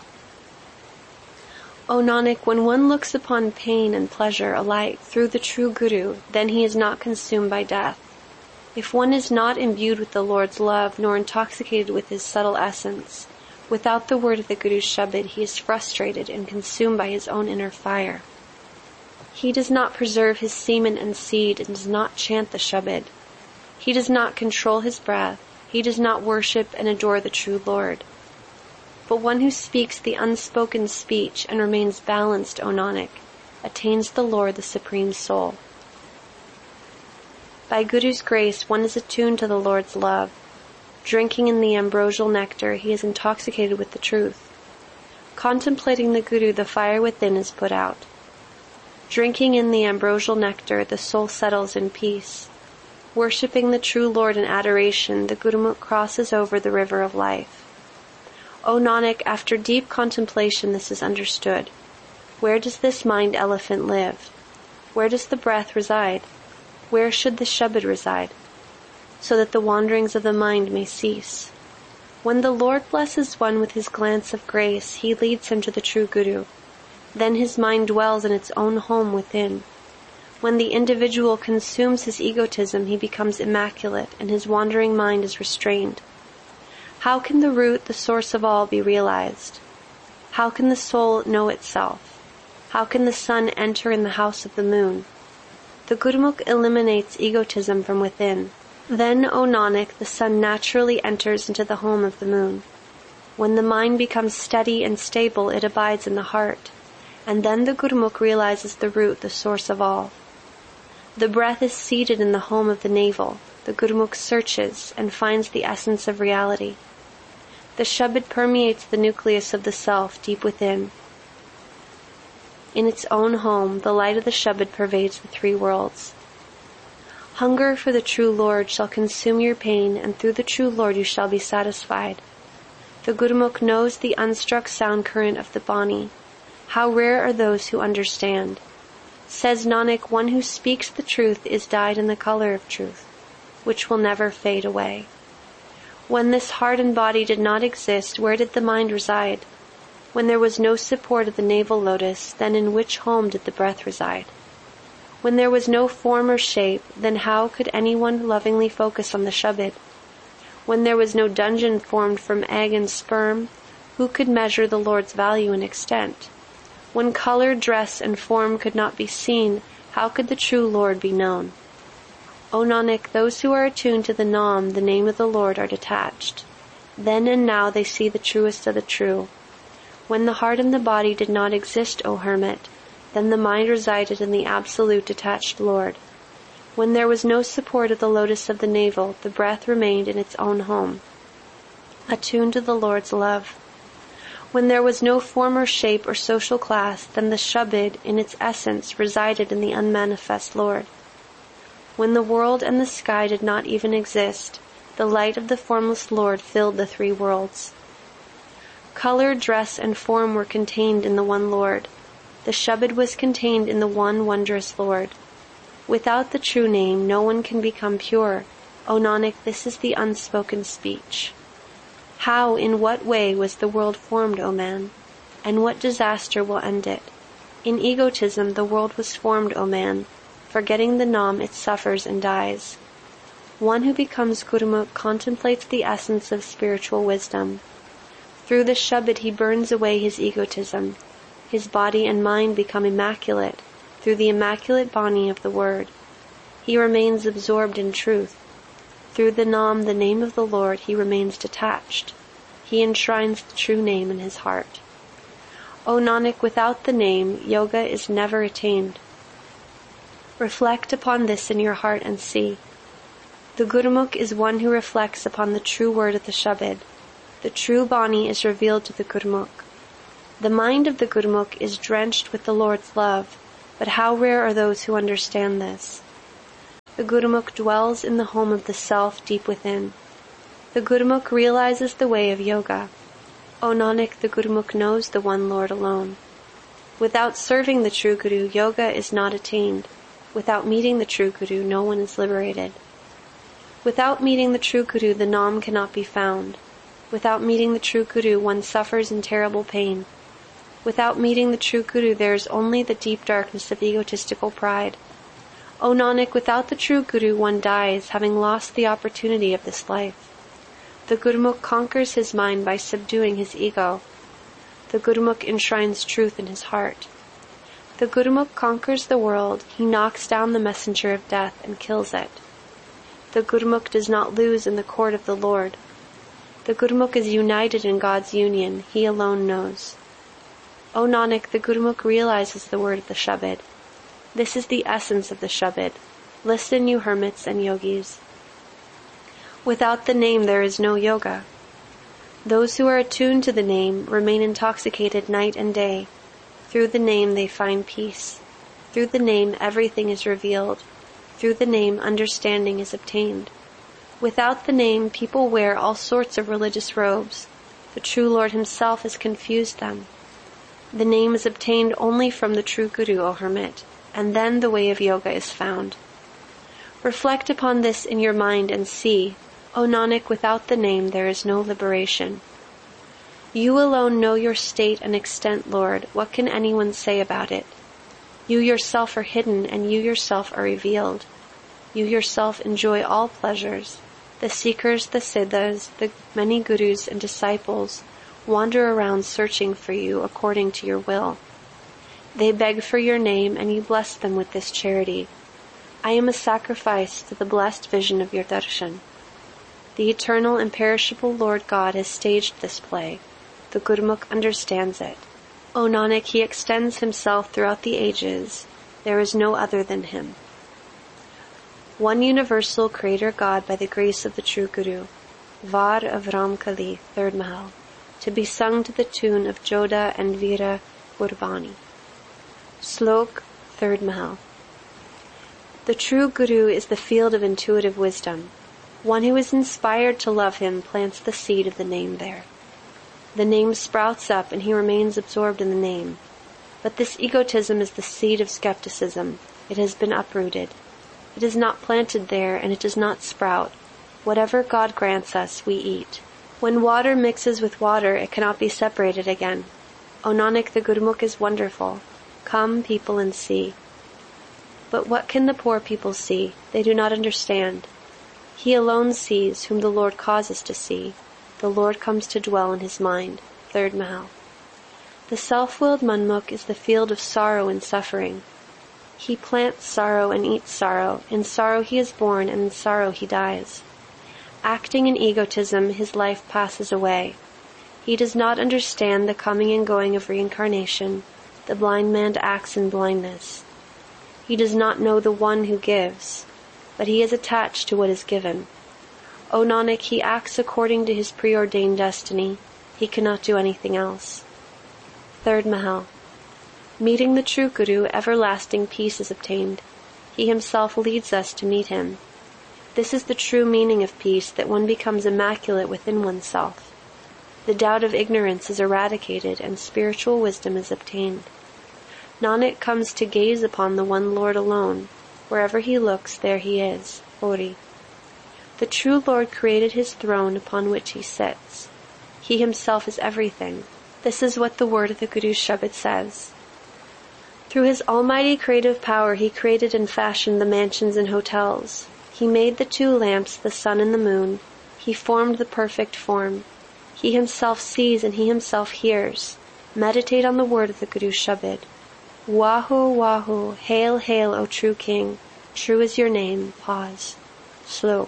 O Nanak, when one looks upon pain and pleasure alike through the true Guru, then he is not consumed by death. If one is not imbued with the Lord's love, nor intoxicated with his subtle essence, without the word of the Guru's Shabad, he is frustrated and consumed by his own inner fire. He does not preserve his semen and seed and does not chant the Shabad. He does not control his breath. He does not worship and adore the true Lord. But one who speaks the unspoken speech and remains balanced, O Nanak, attains the Lord, the Supreme Soul. By Guru's grace, one is attuned to the Lord's love. Drinking in the ambrosial nectar, he is intoxicated with the truth. Contemplating the Guru, the fire within is put out. Drinking in the ambrosial nectar, the soul settles in peace. Worshipping the true Lord in adoration, the Gurumukh crosses over the river of life. O Nanak, after deep contemplation this is understood. Where does this mind elephant live? Where does the breath reside? Where should the Shabad reside? So that the wanderings of the mind may cease. When the Lord blesses one with his glance of grace, he leads him to the true Guru. Then his mind dwells in its own home within. When the individual consumes his egotism, he becomes immaculate, and his wandering mind is restrained. How can the root, the source of all, be realized? How can the soul know itself? How can the sun enter in the house of the moon? The Gurumukh eliminates egotism from within. Then, O Nanak, the sun naturally enters into the home of the moon. When the mind becomes steady and stable, it abides in the heart, and then the Gurumukh realizes the root, the source of all. The breath is seated in the home of the navel. The Gurumukh searches and finds the essence of reality. The Shabad permeates the nucleus of the self deep within. In its own home, the light of the Shabad pervades the three worlds. Hunger for the true Lord shall consume your pain, and through the true Lord you shall be satisfied. The Gurumukh knows the unstruck sound current of the Bani. How rare are those who understand. Says Nanak, one who speaks the truth is dyed in the color of truth, which will never fade away. When this heart and body did not exist, where did the mind reside? When there was no support of the navel lotus, then in which home did the breath reside? When there was no form or shape, then how could anyone lovingly focus on the Shabad? When there was no dungeon formed from egg and sperm, who could measure the Lord's value and extent? When color, dress, and form could not be seen, how could the true Lord be known? O Nanak, those who are attuned to the Nam, the name of the Lord, are detached. Then and now they see the truest of the true. When the heart and the body did not exist, O hermit, then the mind resided in the absolute detached Lord. When there was no support of the lotus of the navel, the breath remained in its own home, attuned to the Lord's love. When there was no form or shape or social class, then the Shabad, in its essence, resided in the unmanifest Lord. When the world and the sky did not even exist, the light of the formless Lord filled the three worlds. Color, dress, and form were contained in the one Lord. The Shabad was contained in the one wondrous Lord. Without the true name, no one can become pure. O Nanak, this is the unspoken speech. How, in what way was the world formed, O man? And what disaster will end it? In egotism the world was formed, O man. Forgetting the Nam, it suffers and dies. One who becomes Gurumukh contemplates the essence of spiritual wisdom. Through the Shabad he burns away his egotism. His body and mind become immaculate through the immaculate Bani of the Word. He remains absorbed in truth. Through the Nam, the name of the Lord, he remains detached. He enshrines the true name in his heart. O Nanak, without the name, yoga is never attained. Reflect upon this in your heart and see. The Gurumukh is one who reflects upon the true word of the Shabad. The true Bani is revealed to the Gurumukh. The mind of the Gurmukh is drenched with the Lord's love, but how rare are those who understand this. The Gurmukh dwells in the home of the self deep within. The Gurmukh realizes the way of yoga. O Nanak, the Gurmukh knows the one Lord alone. Without serving the true Guru, yoga is not attained. Without meeting the true Guru, no one is liberated. Without meeting the true Guru, the Nam cannot be found. Without meeting the true Guru, one suffers in terrible pain. Without meeting the true Guru, there is only the deep darkness of egotistical pride. O Nanak, without the true Guru, one dies, having lost the opportunity of this life. The Gurmukh conquers his mind by subduing his ego. The Gurmukh enshrines truth in his heart. The Gurmukh conquers the world, he knocks down the messenger of death and kills it. The Gurmukh does not lose in the court of the Lord. The Gurmukh is united in God's union, he alone knows. O Nanak, the Gurmukh realizes the word of the Shabad. This is the essence of the Shabad. Listen, you hermits and yogis. Without the name there is no yoga. Those who are attuned to the name remain intoxicated night and day. Through the name they find peace. Through the name everything is revealed. Through the name understanding is obtained. Without the name people wear all sorts of religious robes. The true Lord himself has confused them. The name is obtained only from the true Guru, O hermit, and then the way of yoga is found. Reflect upon this in your mind and see, O Nanak, without the name there is no liberation. You alone know your state and extent, Lord. What can anyone say about it? You yourself are hidden and you yourself are revealed. You yourself enjoy all pleasures. The seekers, the siddhas, the many gurus and disciples wander around searching for you according to your will. They beg for your name and you bless them with this charity. I am a sacrifice to the blessed vision of your darshan. The eternal imperishable Lord God has staged this play. The Gurmukh understands it. O Nanak, he extends himself throughout the ages. There is no other than him. One universal Creator God by the grace of the true Guru. Var of Ramkali, third Mahal. To be sung to the tune of Joda and Veera Gurbani. Slok, third Mahal. The true Guru is the field of intuitive wisdom. One who is inspired to love him plants the seed of the name there. The name sprouts up and he remains absorbed in the name. But this egotism is the seed of skepticism. It has been uprooted. It is not planted there and it does not sprout. Whatever God grants us, we eat. When water mixes with water, it cannot be separated again. O Nanak, the Gurmukh is wonderful. Come, people, and see. But what can the poor people see? They do not understand. He alone sees whom the Lord causes to see. The Lord comes to dwell in his mind. Third Mahal. The self-willed Manmukh is the field of sorrow and suffering. He plants sorrow and eats sorrow. In sorrow he is born and in sorrow he dies. Acting in egotism, his life passes away. He does not understand the coming and going of reincarnation. The blind man acts in blindness. He does not know the one who gives, but he is attached to what is given. O Nanak, he acts according to his preordained destiny. He cannot do anything else. Third Mahal. Meeting the true Guru, everlasting peace is obtained. He himself leads us to meet him. This is the true meaning of peace, that one becomes immaculate within oneself. The doubt of ignorance is eradicated and spiritual wisdom is obtained. Nanak comes to gaze upon the one Lord alone. Wherever he looks, there he is. Ori. The true Lord created his throne upon which he sits. He himself is everything. This is what the word of the Guru's Shabad says. Through his almighty creative power, he created and fashioned the mansions and hotels. He made the two lamps, the sun and the moon. He formed the perfect form. He himself sees and he himself hears. Meditate on the word of the Guru's Shabad. Wahu, Wahu, hail, hail, O true King. True is your name. Pause. Slok.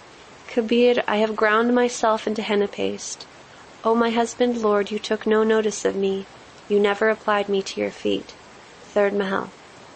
Kabir, I have ground myself into henna paste. O my husband, Lord, you took no notice of me. You never applied me to your feet. Third Mahal.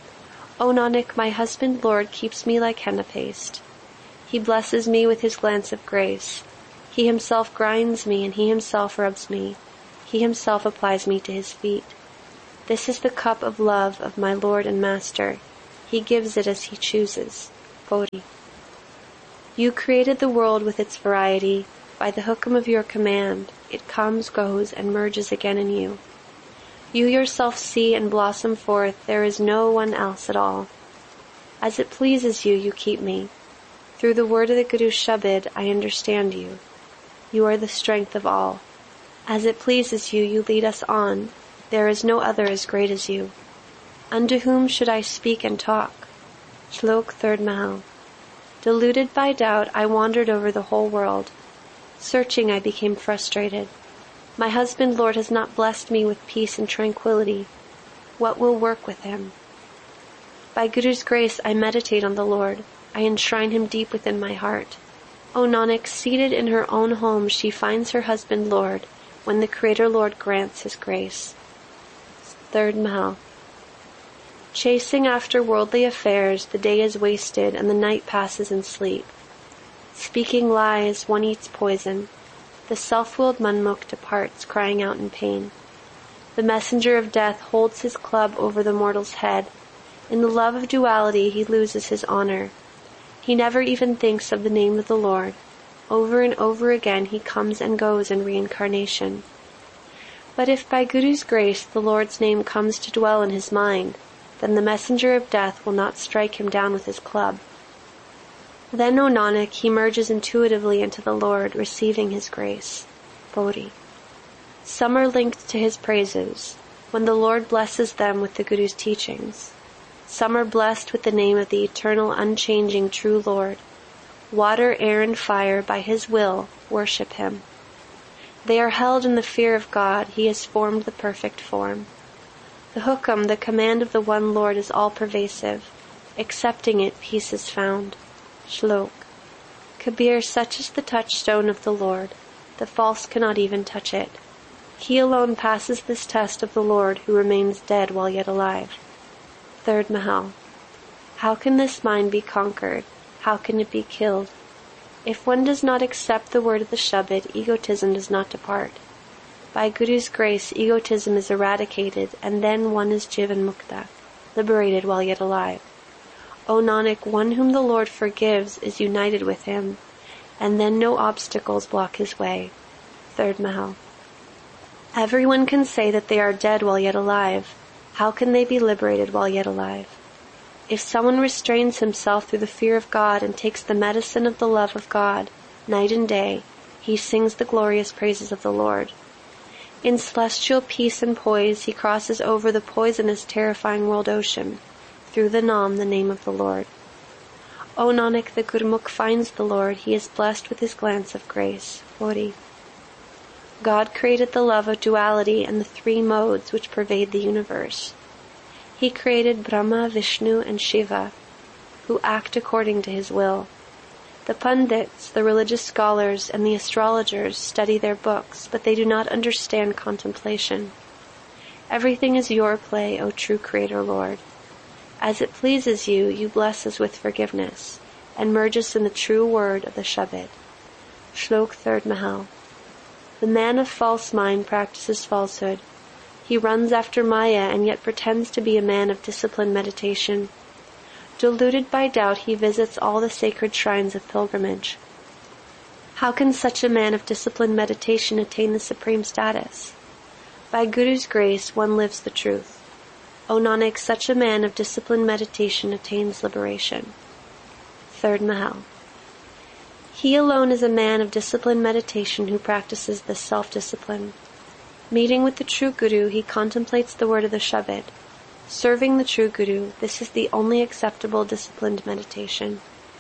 O Nanak, my husband, Lord, keeps me like henna paste. He blesses me with his glance of grace. He himself grinds me and he himself rubs me. He himself applies me to his feet. This is the cup of love of my Lord and Master. He gives it as he chooses. Bodhi. You created the world with its variety. By the hukam of your command, it comes, goes, and merges again in you. You yourself see and blossom forth. There is no one else at all. As it pleases you, you keep me. Through the word of the Guru Shabad, I understand you. You are the strength of all. As it pleases you, you lead us on. There is no other as great as you. Unto whom should I speak and talk? Shlok third Mahal. Deluded by doubt, I wandered over the whole world. Searching, I became frustrated. My husband, Lord, has not blessed me with peace and tranquility. What will work with him? By Guru's grace, I meditate on the Lord. I enshrine him deep within my heart. O Nanak, seated in her own home, she finds her husband, Lord, when the Creator Lord grants his grace. Third Mahal. Chasing after worldly affairs, the day is wasted and the night passes in sleep. Speaking lies, one eats poison. The self-willed Manmukh departs, crying out in pain. The messenger of death holds his club over the mortal's head. In the love of duality, he loses his honor. He never even thinks of the name of the Lord. Over and over again he comes and goes in reincarnation. But if by Guru's grace the Lord's name comes to dwell in his mind, then the messenger of death will not strike him down with his club. Then, O Nanak, he merges intuitively into the Lord, receiving his grace. Bodhi. Some are linked to his praises, when the Lord blesses them with the Guru's teachings. Some are blessed with the name of the eternal, unchanging, true Lord. Water, air, and fire, by his will, worship him. They are held in the fear of God. He has formed the perfect form. The hukam, the command of the one Lord, is all-pervasive. Accepting it, peace is found. Shlok. Kabir, such is the touchstone of the Lord. The false cannot even touch it. He alone passes this test of the Lord who remains dead while yet alive. Third Mahal. How can this mind be conquered? How can it be killed? If one does not accept the word of the Shabad, egotism does not depart. By Guru's grace, egotism is eradicated, and then one is Jivan Mukta, liberated while yet alive. O Nanak, one whom the Lord forgives is united with him, and then no obstacles block his way. Third Mahal. Everyone can say that they are dead while yet alive. How can they be liberated while yet alive? If someone restrains himself through the fear of God and takes the medicine of the love of God, night and day, he sings the glorious praises of the Lord. In celestial peace and poise, he crosses over the poisonous, terrifying world ocean, through the Nam, the name of the Lord. O Nanak, the Gurmukh finds the Lord. He is blessed with his glance of grace. Bodhi. God created the love of duality and the three modes which pervade the universe. He created Brahma, Vishnu, and Shiva, who act according to his will. The Pandits, the religious scholars, and the astrologers study their books, but they do not understand contemplation. Everything is your play, O true Creator Lord. As it pleases you, you bless us with forgiveness, and merge us in the true word of the Shabad. Shlok third Mahal. The man of false mind practices falsehood. He runs after Maya and yet pretends to be a man of disciplined meditation. Deluded by doubt, he visits all the sacred shrines of pilgrimage. How can such a man of disciplined meditation attain the supreme status? By Guru's grace, one lives the truth. O Nanak, such a man of disciplined meditation attains liberation. Third Mahal. He alone is a man of disciplined meditation who practices this self-discipline. Meeting with the true Guru, he contemplates the word of the Shabad. Serving the true Guru, this is the only acceptable disciplined meditation.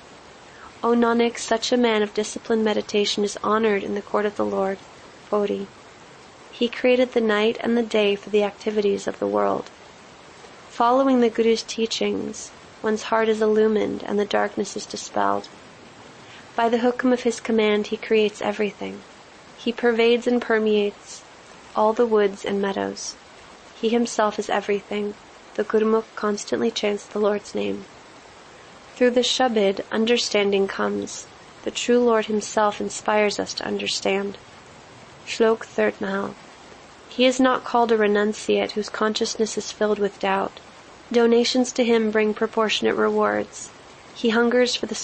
O Nanak, such a man of disciplined meditation is honored in the court of the Lord. Bodhi. He created the night and the day for the activities of the world. Following the Guru's teachings, one's heart is illumined and the darkness is dispelled. By the hukam of his command, he creates everything. He pervades and permeates all the woods and meadows. He himself is everything. The Gurmukh constantly chants the Lord's name. Through the Shabad, understanding comes. The true Lord himself inspires us to understand. Shlok third Mahal. He is not called a renunciate whose consciousness is filled with doubt. Donations to him bring proportionate rewards. He hungers for the